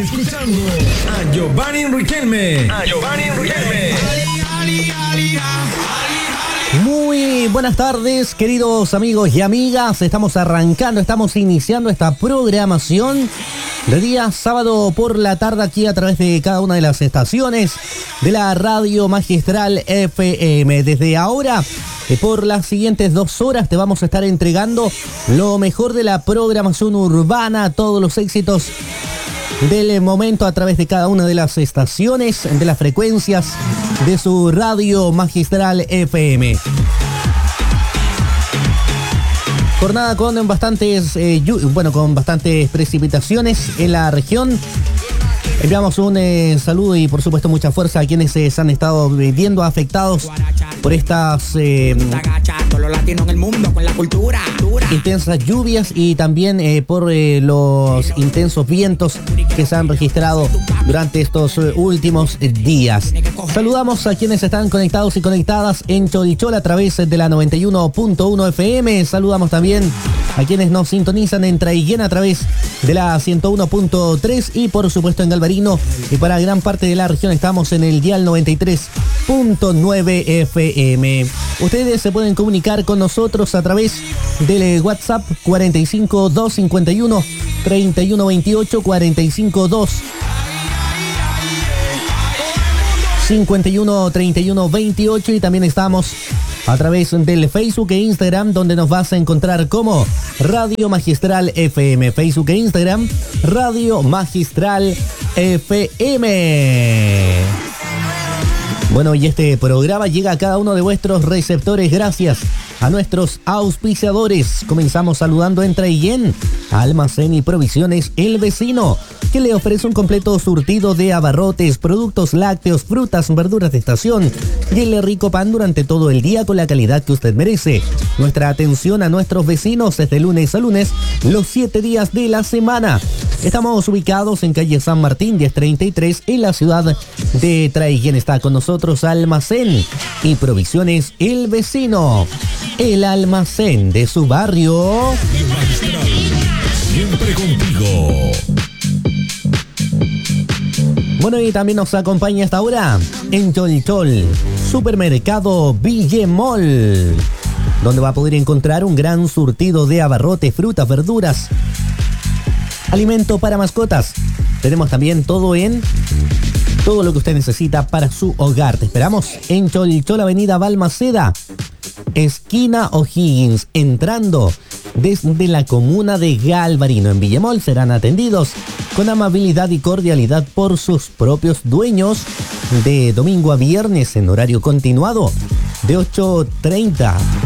Escuchando a Giovanni Riquelme. Muy buenas tardes, queridos amigos y amigas. Estamos iniciando esta programación de día sábado por la tarde aquí a través de cada una de las estaciones de la Radio Magistral FM. Desde ahora, por las siguientes 2 horas, te vamos a estar entregando lo mejor de la programación urbana, todos los éxitos del momento a través de cada una de las estaciones, de las frecuencias de su Radio Magistral FM. Jornada con bastantes precipitaciones en la región. Enviamos un saludo y por supuesto mucha fuerza a quienes se han estado viendo afectados por estas intensas lluvias y también por los intensos vientos que se han registrado durante estos últimos días. Saludamos a quienes están conectados y conectadas en Cholichol a través de la 91.1 FM. Saludamos también a quienes nos sintonizan en Traiguén a través de la 101.3 y por supuesto en Galvarino, y para gran parte de la región estamos en el dial 93.9 FM. Ustedes se pueden comunicar con nosotros a través del WhatsApp 45 251 3128 45 2 51 31 28 y también estamos a través del Facebook e Instagram, donde nos vas a encontrar como Radio Magistral FM. Facebook e Instagram, Radio Magistral FM. Bueno, y este programa llega a cada uno de vuestros receptores gracias a nuestros auspiciadores. Comenzamos saludando en Traiguén, Almacén y Provisiones El Vecino, que le ofrece un completo surtido de abarrotes, productos lácteos, frutas, verduras de estación y el rico pan durante todo el día con la calidad que usted merece. Nuestra atención a nuestros vecinos es de lunes a lunes, los 7 días de la semana. Estamos ubicados en calle San Martín 1033 en la ciudad de Traiguén. Está con nosotros Almacén y Provisiones El Vecino, el almacén de su barrio. Siempre contigo. Bueno, y también nos acompaña hasta ahora en Cholichol, Supermercado Villemol, donde va a poder encontrar un gran surtido de abarrotes, frutas, verduras, alimento para mascotas. Tenemos también todo lo que usted necesita para su hogar. Te esperamos en Cholichol, Avenida Balmaceda, esquina O'Higgins, entrando desde la comuna de Galvarino. En Villemol serán atendidos con amabilidad y cordialidad por sus propios dueños de domingo a viernes en horario continuado de 8:30